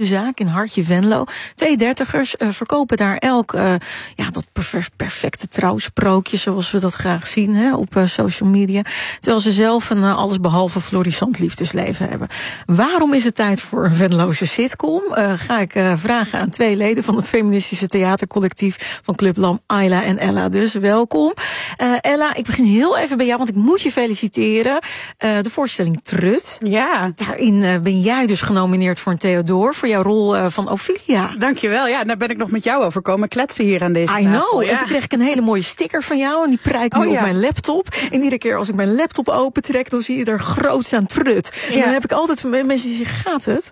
modezaak in Hartje Venlo. 2 dertigers verkopen daar elk dat perfecte trouwsprookje, zoals we dat graag zien op social media. Terwijl ze zelf een allesbehalve florissant liefdesleven hebben. Waarom is het tijd voor een Venloze sitcom? Ga ik vragen aan 2 leden van het feministische theatercollectief van Club Lam, Ayla en Ella. Dus welkom. Ella, ik begin heel even bij jou, want ik moet je feliciteren. De voorstelling Trut. Ja. Daarin ben jij dus genomineerd voor een Theodor, voor jouw rol van Ophelia. Dankjewel. Ja, daar ben ik nog met jou over komen kletsen hier aan deze tafel. I know. Ja. En toen kreeg ik een hele mooie sticker van jou en die prijkt nu op mijn laptop. En iedere keer als ik mijn laptop opentrek, dan zie je er groot staan Trut. En dan heb ik altijd mensen die zeggen, gaat het?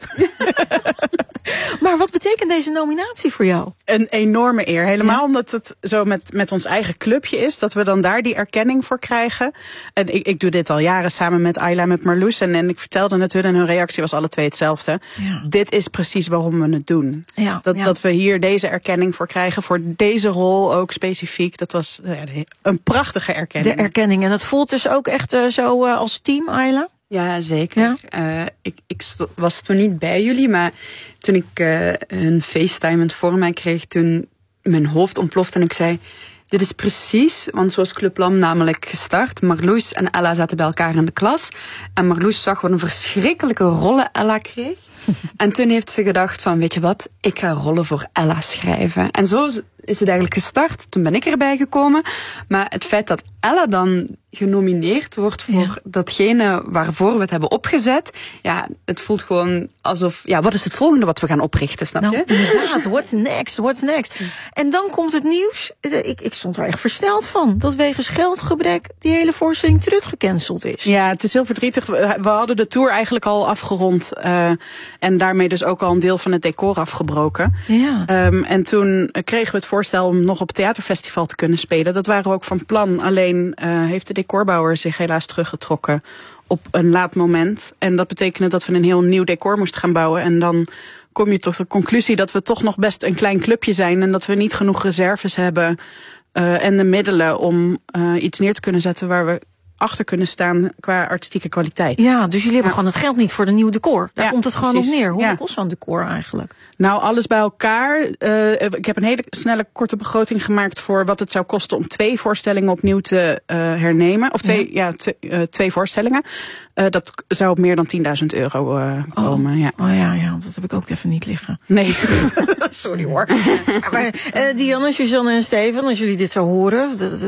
Maar wat betekent deze nominatie voor jou? Een enorme eer. Helemaal omdat het zo met ons eigen clubje is, dat we dan daar die erkenning voor krijgen. En ik doe dit al jaren samen met Ayla, met Marloes. En ik vertelde het hun en hun reactie was alle 2 hetzelfde. Ja. Dit is precies waarom we het doen. Ja, dat we hier deze erkenning voor krijgen, voor deze rol ook specifiek. Dat was een prachtige erkenning. De erkenning. En het voelt dus ook echt zo als team, Ayla? Ja, zeker. Ja. Ik was toen niet bij jullie, maar toen ik een FaceTime voor mij kreeg, toen mijn hoofd ontplofte en ik zei, dit is precies, want zo is Club Lam namelijk gestart. Marloes en Ella zaten bij elkaar in de klas en Marloes zag wat een verschrikkelijke rollen Ella kreeg. En toen heeft ze gedacht van, weet je wat, ik ga rollen voor Ella schrijven. En zo is het eigenlijk gestart. Toen ben ik erbij gekomen. Maar het feit dat Ella dan genomineerd wordt voor datgene waarvoor we het hebben opgezet. Ja, het voelt gewoon alsof, wat is het volgende wat we gaan oprichten, snap je? Inderdaad, what's next? En dan komt het nieuws. Ik stond er echt versteld van. Dat wegens geldgebrek die hele voorstelling Trut gecanceld is. Ja, het is heel verdrietig. We hadden de tour eigenlijk al afgerond. En daarmee dus ook al een deel van het decor afgebroken. Ja. En toen kregen we het voorstel om nog op het theaterfestival te kunnen spelen. Dat waren we ook van plan. Alleen heeft de decorbouwer zich helaas teruggetrokken op een laat moment. En dat betekende dat we een heel nieuw decor moesten gaan bouwen. En dan kom je tot de conclusie dat we toch nog best een klein clubje zijn. En dat we niet genoeg reserves hebben en de middelen om iets neer te kunnen zetten waar we achter kunnen staan qua artistieke kwaliteit. Ja, dus jullie hebben gewoon het geld niet voor de nieuwe decor. Daar komt het gewoon op neer. Hoeveel kost zo'n decor eigenlijk? Nou, alles bij elkaar. Ik heb een hele snelle korte begroting gemaakt voor wat het zou kosten om 2 voorstellingen opnieuw te hernemen. Of 2 voorstellingen. Dat zou op meer dan €10.000 komen. Ja. Oh ja, dat heb ik ook even niet liggen. Nee. Sorry hoor. Maar Dianne, Suzanne en Steven, als jullie dit zo horen,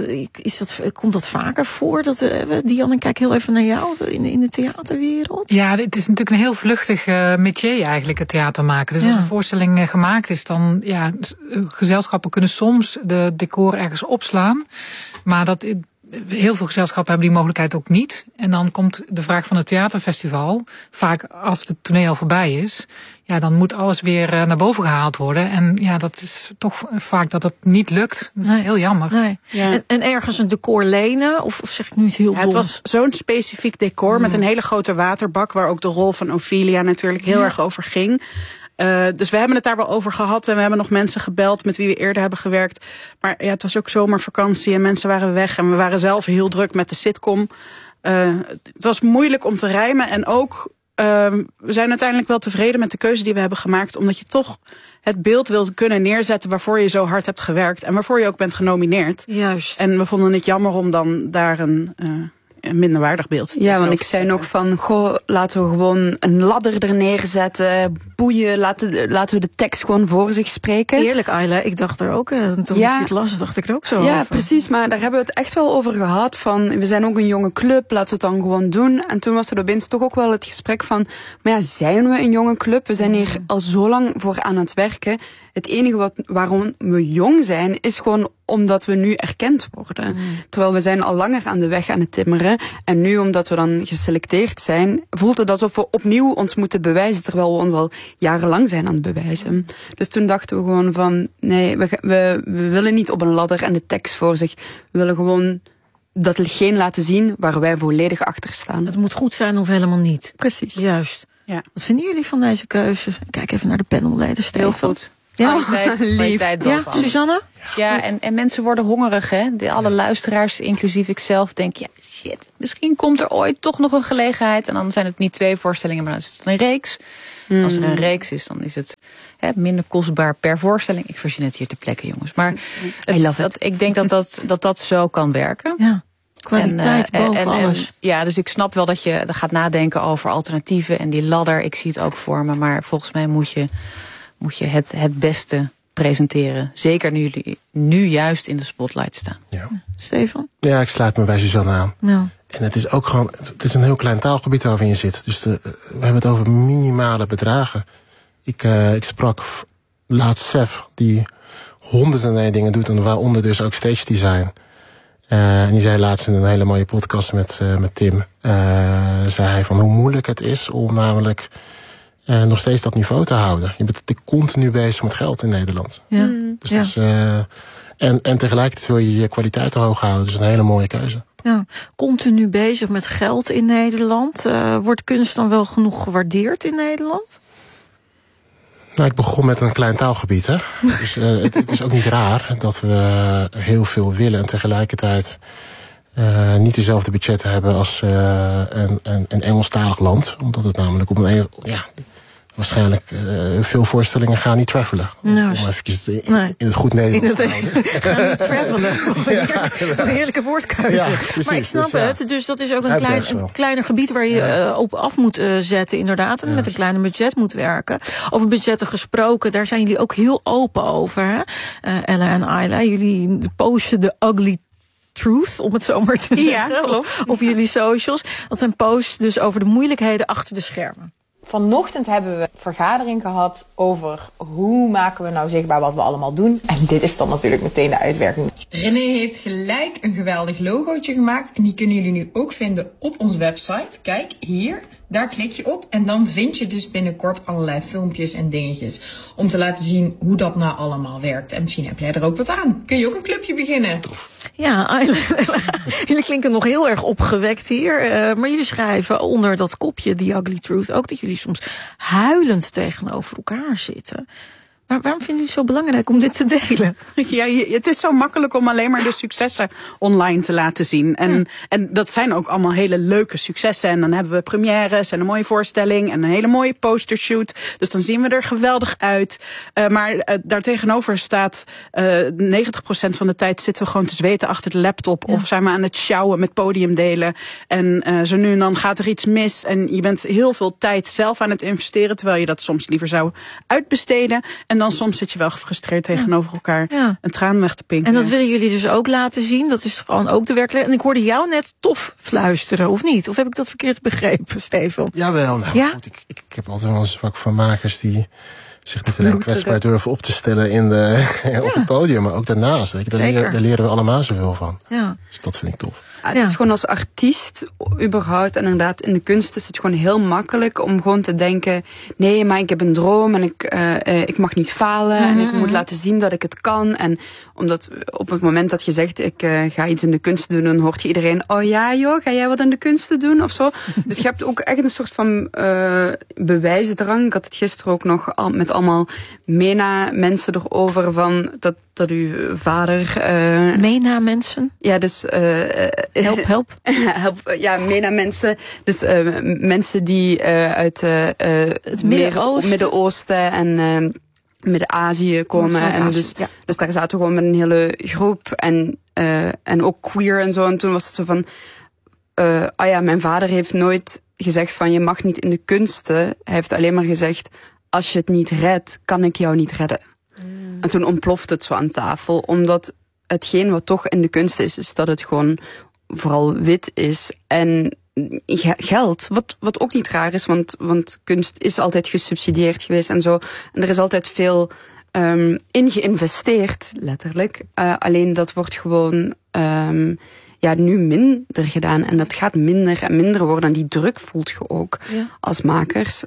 komt dat vaker voor? Dianne, ik kijk heel even naar jou in de theaterwereld. Ja, het is natuurlijk een heel vluchtig métier eigenlijk, het theater maken. Dus als een voorstelling gemaakt is, dan gezelschappen kunnen soms de decor ergens opslaan. Maar heel veel gezelschappen hebben die mogelijkheid ook niet. En dan komt de vraag van het theaterfestival. Vaak als het toneel al voorbij is, dan moet alles weer naar boven gehaald worden. En dat is toch vaak dat het niet lukt. Dat is heel jammer. Nee. Ja. En ergens een decor lenen? Of zeg ik nu iets heel dom? Het was zo'n specifiek decor met een hele grote waterbak, waar ook de rol van Ophelia natuurlijk heel erg over ging. Dus we hebben het daar wel over gehad en we hebben nog mensen gebeld met wie we eerder hebben gewerkt. Maar het was ook zomervakantie en mensen waren weg en we waren zelf heel druk met de sitcom. Het was moeilijk om te rijmen en ook we zijn uiteindelijk wel tevreden met de keuze die we hebben gemaakt, omdat je toch het beeld wilt kunnen neerzetten waarvoor je zo hard hebt gewerkt en waarvoor je ook bent genomineerd. Juist. En we vonden het jammer om dan daar een minder waardig beeld. Ja, want ik zei nog van, laten we gewoon een ladder er neerzetten, boeien, laten we de tekst gewoon voor zich spreken. Eerlijk, Ayla, ik dacht er ook, toen ik het las, dacht ik er ook zo over. Ja, precies, maar daar hebben we het echt wel over gehad, van, we zijn ook een jonge club, laten we het dan gewoon doen. En toen was er opeens toch ook wel het gesprek van, maar zijn we een jonge club? We zijn hier al zo lang voor aan het werken. Het enige waarom we jong zijn, is gewoon omdat we nu erkend worden. Terwijl we zijn al langer aan de weg aan het timmeren. En nu, omdat we dan geselecteerd zijn, voelt het alsof we opnieuw ons moeten bewijzen, terwijl we ons al jarenlang zijn aan het bewijzen. Dus toen dachten we gewoon van, nee, we willen niet op een ladder en de tekst voor zich. We willen gewoon datgene laten zien waar wij volledig achter staan. Het moet goed zijn of helemaal niet. Precies. Juist. Ja. Wat vinden jullie van deze keuze? Kijk even naar de panelleden. Heel goed. Ja, kwaliteit Suzanne? Ja, en mensen worden hongerig, hè. Alle luisteraars, inclusief ikzelf, denken, shit, misschien komt er ooit toch nog een gelegenheid. En dan zijn het niet 2 voorstellingen, maar dan is het een reeks. Als er een reeks is, dan is het minder kostbaar per voorstelling. Ik verzin het hier ter plekke, jongens. Maar ik denk dat zo kan werken. Ja. Kwaliteit boven alles. Ja, dus ik snap wel dat je gaat nadenken over alternatieven en die ladder. Ik zie het ook voor me, maar volgens mij moet je het beste presenteren. Zeker nu jullie nu juist in de spotlight staan. Ja. Stefan? Ja, ik sluit me bij Suzanne aan. Ja. En het is ook gewoon, het is een heel klein taalgebied waarin je zit. Dus we hebben het over minimale bedragen. Ik sprak laatst Sef, die honderden dingen doet, en waaronder dus ook stage design. En die zei laatst in een hele mooie podcast met Tim, zei hij van hoe moeilijk het is om namelijk nog steeds dat niveau te houden. Je bent continu bezig met geld in Nederland. Ja. Dus dat is, en tegelijkertijd wil je je kwaliteit hoog houden. Dus een hele mooie keuze. Ja, continu bezig met geld in Nederland. Wordt kunst dan wel genoeg gewaardeerd in Nederland? Nou, ik begon met een klein taalgebied, hè. Dus het is ook niet raar dat we heel veel willen en tegelijkertijd niet dezelfde budgetten hebben als een Engelstalig land. Omdat het namelijk waarschijnlijk veel voorstellingen gaan niet travelen. Om eventjes in het goed Nederlands te houden. Gaan niet travelen. Een heerlijke woordkeuze. Ja, precies, maar ik snap het. Dus dat is ook een kleiner gebied waar je op af moet zetten, inderdaad. En met een kleiner budget moet werken. Over budgetten gesproken, daar zijn jullie ook heel open over. Hè? Ella en Ayla, jullie posten de ugly truth, om het zo maar te zeggen, op jullie socials. Dat zijn posts dus over de moeilijkheden achter de schermen. Vanochtend hebben we een vergadering gehad over hoe maken we nou zichtbaar wat we allemaal doen. En dit is dan natuurlijk meteen de uitwerking. René heeft gelijk een geweldig logootje gemaakt. En die kunnen jullie nu ook vinden op onze website. Kijk, hier. Daar klik je op en dan vind je dus binnenkort allerlei filmpjes en dingetjes. Om te laten zien hoe dat nou allemaal werkt. En misschien heb jij er ook wat aan. Kun je ook een clubje beginnen? Ja, jullie klinken nog heel erg opgewekt hier. Maar jullie schrijven onder dat kopje The Ugly Truth ook dat jullie soms huilend tegenover elkaar zitten. Maar waarom vinden jullie het zo belangrijk om dit te delen? Ja, het is zo makkelijk om alleen maar de successen online te laten zien. En dat zijn ook allemaal hele leuke successen. En dan hebben we premières en een mooie voorstelling en een hele mooie postershoot. Dus dan zien we er geweldig uit. Maar daartegenover staat 90% van de tijd zitten we gewoon te zweten achter de laptop. Ja. Of zijn we aan het sjouwen met podiumdelen. En zo nu en dan gaat er iets mis. En je bent heel veel tijd zelf aan het investeren. Terwijl je dat soms liever zou uitbesteden. En dan soms zit je wel gefrustreerd tegenover elkaar een traan weg te pinken. En dat willen jullie dus ook laten zien. Dat is gewoon ook de werkelijkheid. En ik hoorde jou net tof fluisteren, of niet? Of heb ik dat verkeerd begrepen, Stefan? Jawel, nou goed. Ik heb altijd wel een zwak van makers die zich niet alleen kwetsbaar durven op te stellen op het podium, maar ook daarnaast. Daar leren we allemaal zoveel van. Ja. Dus dat vind ik tof. Het is gewoon als artiest, überhaupt, en inderdaad in de kunst is het gewoon heel makkelijk om gewoon te denken, nee, maar ik heb een droom en ik mag niet falen en ik moet laten zien dat ik het kan. En omdat op het moment dat je zegt, ik ga iets in de kunst doen, dan hoort je iedereen, oh ja joh, ga jij wat in de kunsten doen of zo. Dus je hebt ook echt een soort van bewijsdrang. Ik had het gisteren ook nog met allemaal MENA-mensen erover van dat uw vader... MENA-mensen? Ja, dus... Help. Ja, MENA-mensen. Dus mensen die uit het Midden-Oosten en Midden-Azië komen. En dus daar zaten we gewoon met een hele groep. En ook queer en zo. En toen was het zo van... mijn vader heeft nooit gezegd van je mag niet in de kunsten. Hij heeft alleen maar gezegd, als je het niet redt, kan ik jou niet redden. En toen ontplofte het zo aan tafel, omdat hetgeen wat toch in de kunst is dat het gewoon vooral wit is. En geld, wat ook niet raar is, want kunst is altijd gesubsidieerd geweest en zo. En er is altijd veel in geïnvesteerd, letterlijk. Alleen dat wordt gewoon nu minder gedaan. En dat gaat minder en minder worden. En die druk voelt je ook als makers.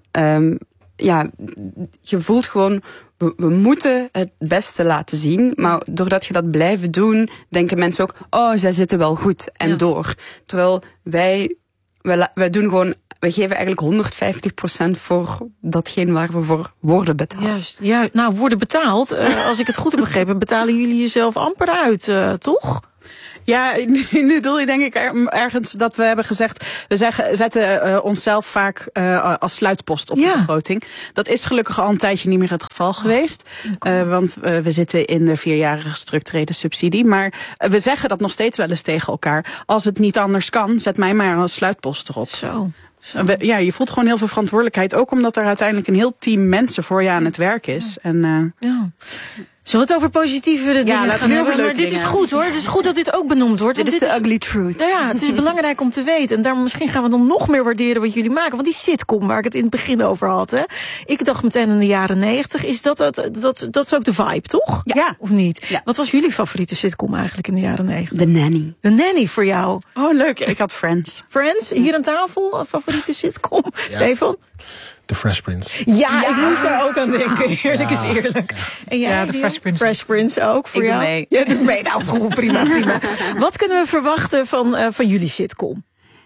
Je voelt gewoon, we moeten het beste laten zien. Maar doordat je dat blijft doen, denken mensen ook, oh, zij zitten wel goed. En door. Terwijl wij doen gewoon, wij geven eigenlijk 150% voor datgene waar we voor worden betaald. Juist. Ja, nou, worden betaald. Als ik het goed heb begrepen, betalen jullie jezelf amper uit, toch? Ja, nu bedoel je denk ik ergens dat we hebben gezegd, we zetten onszelf vaak als sluitpost op de begroting. Dat is gelukkig al een tijdje niet meer het geval geweest. Want we zitten in de 4-jarige gestructureerde subsidie. Maar we zeggen dat nog steeds wel eens tegen elkaar. Als het niet anders kan, zet mij maar als sluitpost erop. Zo. Ja, je voelt gewoon heel veel verantwoordelijkheid. Ook omdat er uiteindelijk een heel team mensen voor je aan het werk is. En, Zullen we het over positievere dingen gaan hebben? Maar dit is goed hoor. Het is goed dat dit ook benoemd wordt. Dit is de ugly truth. Nou ja, het is belangrijk om te weten. En daarom misschien gaan we dan nog meer waarderen wat jullie maken. Want die sitcom waar ik het in het begin over had. Hè, ik dacht meteen in de jaren 90. Dat is ook de vibe, toch? Ja. Of niet? Ja. Wat was jullie favoriete sitcom eigenlijk in de jaren 90? The Nanny. The Nanny voor jou. Oh, leuk. Ik had Friends. Friends, hier aan tafel. Favoriete sitcom. Ja. Stefan? The Fresh Prince. Ja, ik moest daar ook aan denken. Eerlijk is eerlijk. En jij, de Fresh Prince. Fresh Prince ook voor ik jou? Doe mee. Ja, doe mee. Nou, goed, prima. Wat kunnen we verwachten van jullie sitcom?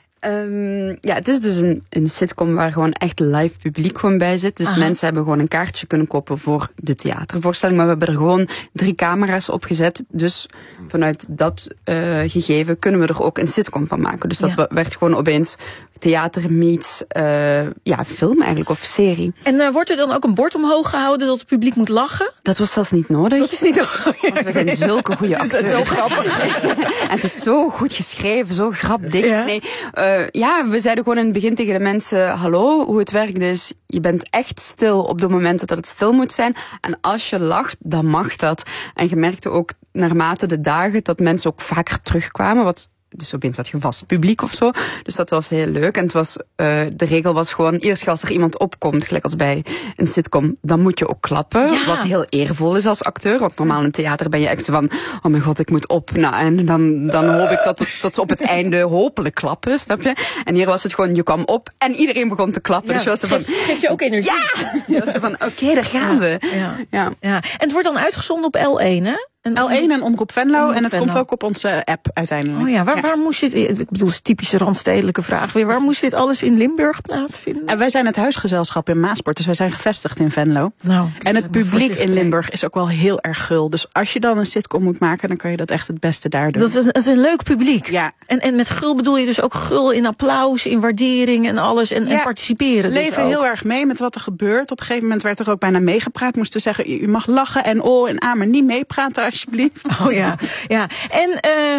Het is dus een sitcom waar gewoon echt live publiek gewoon bij zit. Dus mensen hebben gewoon een kaartje kunnen kopen voor de theatervoorstelling. Maar we hebben er gewoon 3 camera's op gezet. Dus vanuit dat gegeven kunnen we er ook een sitcom van maken. Dus dat werd gewoon opeens theater meets film eigenlijk, of serie. En wordt er dan ook een bord omhoog gehouden dat het publiek moet lachen? Dat was zelfs niet nodig. Dat is niet nodig. Want we zijn zulke goede acteurs. Dat is zo grappig. En het is zo goed geschreven, zo grapdicht. Ja? Nee, we zeiden gewoon in het begin tegen de mensen, hallo, hoe het werkt is, je bent echt stil op de momenten dat het stil moet zijn. En als je lacht, dan mag dat. En je merkte ook naarmate de dagen dat mensen ook vaker terugkwamen, dus opeens had je vast publiek of zo. Dus dat was heel leuk. En het was, de regel was gewoon, eerst als er iemand opkomt, gelijk als bij een sitcom, dan moet je ook klappen. Ja. Wat heel eervol is als acteur. Want normaal in het theater ben je echt zo van, oh mijn god, ik moet op. Nou, en dan hoop ik dat ze op het einde hopelijk klappen, snap je? En hier was het gewoon, je kwam op en iedereen begon te klappen. Ja, dus je was zo van, geef je ook energie. Ja! Je was zo van, oké, daar gaan we. Ja. En het wordt dan uitgezonden op L1, hè? L1 en Omroep Venlo. En het komt ook op onze app uiteindelijk. Oh ja, waar moest dit... Ik bedoel, typische randstedelijke vraag weer. Waar moest dit alles in Limburg plaatsvinden? En wij zijn het huisgezelschap in Maasport. Dus wij zijn gevestigd in Venlo. Nou, en het publiek in Limburg is ook wel heel erg gul. Dus als je dan een sitcom moet maken, dan kan je dat echt het beste daar doen. Dat is een leuk publiek. Ja. En met gul bedoel je dus ook gul in applaus, in waardering en alles. En participeren. Leven heel erg mee met wat er gebeurt. Op een gegeven moment werd er ook bijna meegepraat. Moesten we zeggen, u mag lachen en maar niet meepraten alsjeblieft. Oh ja. En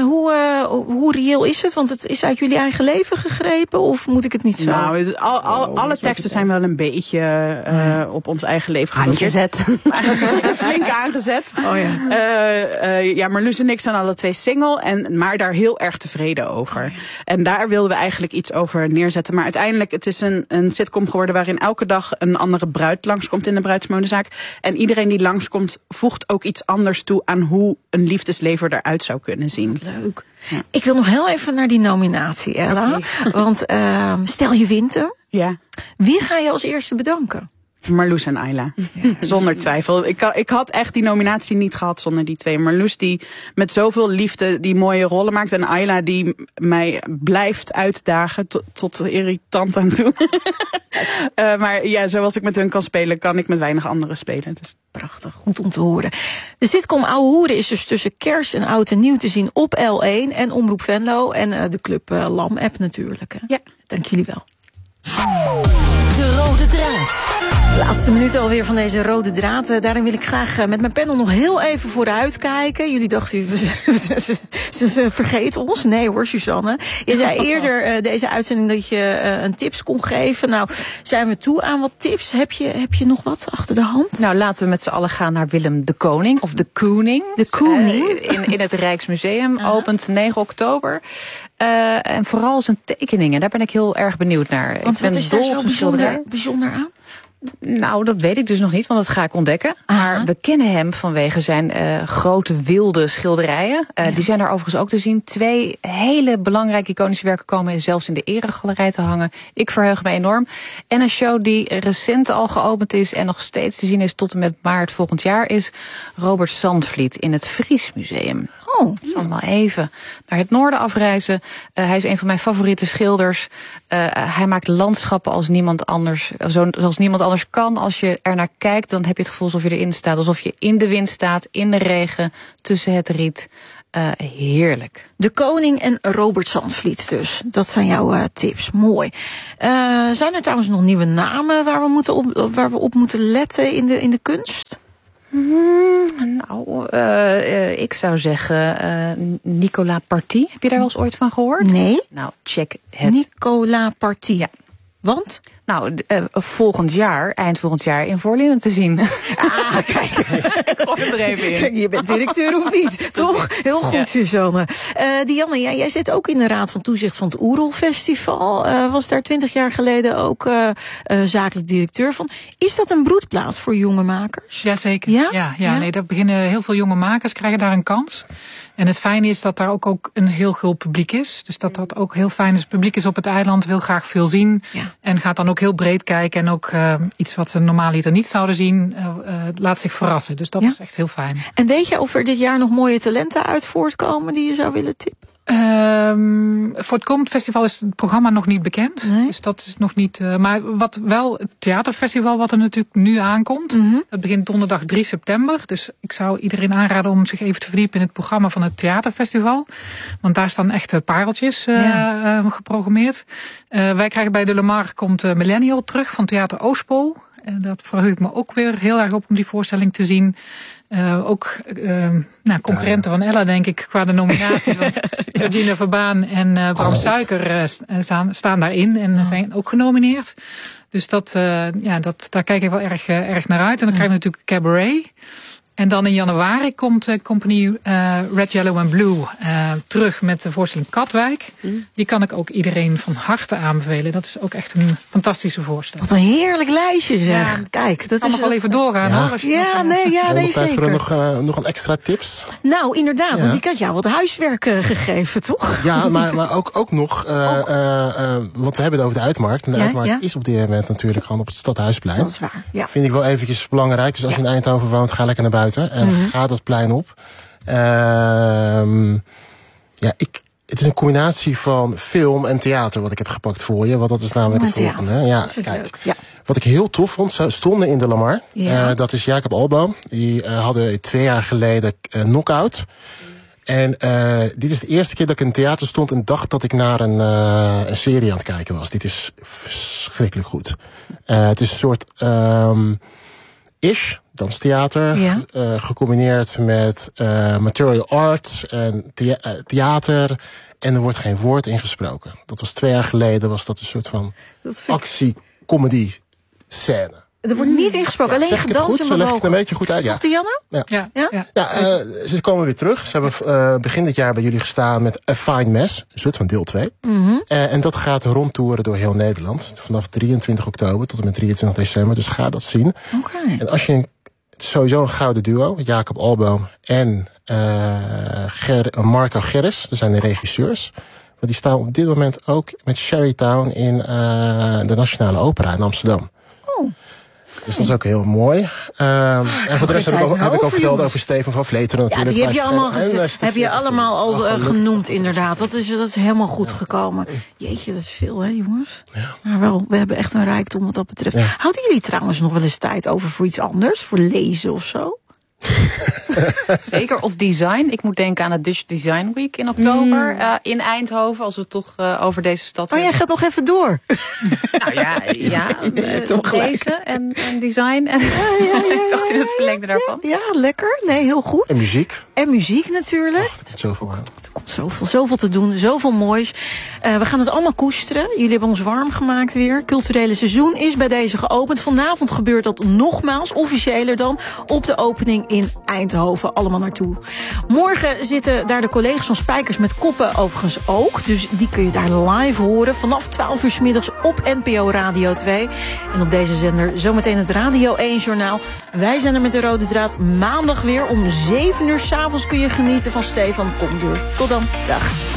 hoe reëel is het? Want het is uit jullie eigen leven gegrepen, of moet ik het niet zo? Nou, dus alle teksten zijn wel een beetje op ons eigen leven aangezet. Flink aangezet. Oh ja. Marloes en ik zijn alle 2 single, maar daar heel erg tevreden over. Oh ja. En daar wilden we eigenlijk iets over neerzetten. Maar uiteindelijk, het is een sitcom geworden waarin elke dag een andere bruid langskomt in de bruidsmodenzaak. En iedereen die langskomt voegt ook iets anders toe aan hoe een liefdesleven eruit zou kunnen zien. Leuk. Ja. Ik wil nog heel even naar die nominatie, Ella. Okay. Want stel je wint hem. Ja. Wie ga je als eerste bedanken? Marloes en Ayla. Ja, zonder twijfel. Ik had echt die nominatie niet gehad zonder die 2. Marloes die met zoveel liefde die mooie rollen maakt. En Ayla die mij blijft uitdagen tot irritant aan toe. Maar ja, zoals ik met hun kan spelen, kan ik met weinig anderen spelen. Dus prachtig, goed om te horen. De sitcom Ouwe Hoeren is dus tussen kerst en oud en nieuw te zien op L1 en Omroep Venlo. En de Club LAM-app natuurlijk. Hè? Ja. Dank jullie wel. De rode draad. Laatste minuut alweer van deze rode draad. Daarin wil ik graag met mijn panel nog heel even vooruit kijken. Jullie dachten, ze vergeten ons. Nee hoor, Suzanne. Je zei eerder deze uitzending dat je een tips kon geven. Nou, zijn we toe aan wat tips? Heb je nog wat achter de hand? Nou, laten we met z'n allen gaan naar Willem de Koning. Of de Koning. De Koning. In het Rijksmuseum. Opent 9 oktober. En vooral zijn tekeningen. Daar ben ik heel erg benieuwd naar. Want wat is daar zo bijzonder aan? Nou, dat weet ik dus nog niet, want dat ga ik ontdekken. Maar we kennen hem vanwege zijn grote wilde schilderijen. Die zijn daar overigens ook te zien. 2 hele belangrijke iconische werken komen zelfs in de eregalerij te hangen. Ik verheug me enorm. En een show die recent al geopend is en nog steeds te zien is tot en met maart volgend jaar is Robert Zandvliet in het Fries Museum. Oh, ik zal maar even naar het noorden afreizen. Hij is een van mijn favoriete schilders. Hij maakt landschappen als niemand anders, zoals niemand anders kan. Als je er naar kijkt, dan heb je het gevoel alsof je erin staat. Alsof je in de wind staat, in de regen, tussen het riet. heerlijk. De Koning en Robert Zandvliet dus. Dat zijn jouw tips. Mooi. Zijn er trouwens nog nieuwe namen waar we op moeten letten in de kunst? Ik zou zeggen Nicolas Party. Heb je daar wel eens ooit van gehoord? Nee. Nou, check het. Nicolas Party. Ja. Want? Nou, eind volgend jaar in Voorlinden te zien. Kijk. Ik gooi hem er even in. Je bent directeur of niet, toch? Heel goed, Suzanne. Dianne, jij zit ook in de Raad van Toezicht van het Oerol Festival. Was daar 20 jaar geleden ook zakelijk directeur van. Is dat een broedplaats voor jonge makers? Jazeker. Ja? Nee, daar beginnen heel veel jonge makers, krijgen daar een kans. En het fijne is dat daar ook een heel groot publiek is. Dus dat ook heel fijn is. Het publiek is op het eiland, wil graag veel zien. Ja. En gaat dan ook heel breed kijken. En ook iets wat ze normaal hier niet zouden zien, laat zich verrassen. Dus dat is echt heel fijn. En weet je of er dit jaar nog mooie talenten uit voortkomen die je zou willen tippen? Voor het komend festival is het programma nog niet bekend. Nee. Dus dat is nog niet. Maar wat wel, het theaterfestival wat er natuurlijk nu aankomt. Mm-hmm. Dat begint donderdag 3 september. Dus ik zou iedereen aanraden om zich even te verdiepen in het programma van het theaterfestival. Want daar staan echte pareltjes geprogrammeerd. Wij krijgen bij de Lamar komt Millennial terug van Theater Oostpool. Dat verheug ik me ook weer heel erg op om die voorstelling te zien. Concurrenten van Ella, denk ik, qua de nominaties. Want Georgina Verbaan en Bram Suiker staan daarin en zijn ook genomineerd. Dus daar kijk ik wel erg naar uit. En dan krijgen we natuurlijk Cabaret. En dan in januari komt de compagnie Red, Yellow and Blue terug met de voorstelling Katwijk. Die kan ik ook iedereen van harte aanbevelen. Dat is ook echt een fantastische voorstelling. Wat een heerlijk lijstje zeg. Ja, kijk, dat kan is nog wel even doorgaan hoor. Als je zeker. Nog een extra tips? Nou, inderdaad, want ik had jou wat huiswerk gegeven, toch? Ja, maar ook nog, want we hebben het over de Uitmarkt. En de Uitmarkt is op dit moment natuurlijk gewoon op het Stadhuisplein. Dat is waar, ja. Vind ik wel eventjes belangrijk. Dus als je in Eindhoven woont, ga lekker naar buiten. En ga dat plein op. Het is een combinatie van film en theater wat ik heb gepakt voor je. Want dat is namelijk het volgende. Ja, kijk. Ja. Wat ik heel tof vond, stonden in de Lamar. Ja. Dat is Jacob Alboom. Die hadden 2 jaar geleden Knockout. En dit is de eerste keer dat ik in het theater stond en dacht dat ik naar een serie aan het kijken was. Dit is verschrikkelijk goed. Het is een soort danstheater, gecombineerd met material art en theater. En er wordt geen woord ingesproken. Dat was 2 jaar geleden, was dat een soort van actie-comedy scène. Er wordt niet ingesproken, alleen gedanst en bewogen. Leg ik het een beetje goed uit, ja. Dianne? Ze komen weer terug. Ze hebben begin dit jaar bij jullie gestaan met A Fine Mess. Een soort van deel 2. Mm-hmm. En dat gaat rondtoeren door heel Nederland. Vanaf 23 oktober tot en met 23 december. Dus ga dat zien. Okay. En als je het is sowieso een gouden duo. Jacob Alboom en Marco Gerris. Dat zijn de regisseurs. Maar die staan op dit moment ook met Sherrytown in de Nationale Opera in Amsterdam. Oh. Dus dat is ook heel mooi. En voor de rest heb ik ook verteld over Steven van Vleteren natuurlijk. Ja, die heb je allemaal al genoemd inderdaad. Dat is helemaal goed gekomen. Jeetje, dat is veel hè jongens. Ja. Maar wel, we hebben echt een rijkdom wat dat betreft. Ja. Houden jullie trouwens nog wel eens tijd over voor iets anders? Voor lezen of zo? Zeker, of design. Ik moet denken aan het Dutch Design Week in oktober in Eindhoven, als we het toch over deze stad hebben. Jij gaat nog even door. Nou lezen en design. En ik dacht in het verlengde daarvan. Ja, lekker. Nee, heel goed. En muziek. En muziek natuurlijk. Er zit zoveel aan. Er komt zoveel te doen, zoveel moois. We gaan het allemaal koesteren. Jullie hebben ons warm gemaakt weer. Culturele seizoen is bij deze geopend. Vanavond gebeurt dat nogmaals, officiëler dan, op de opening in Eindhoven. Allemaal naartoe. Morgen zitten daar de collega's van Spijkers met Koppen overigens ook. Dus die kun je daar live horen. Vanaf 12 uur 's middags op NPO Radio 2. En op deze zender zometeen het Radio 1 journaal. Wij zijn er met de Rode Draad maandag weer. Om 7 uur 's avonds kun je genieten van Stefan Komduur. Tot dan. Dag.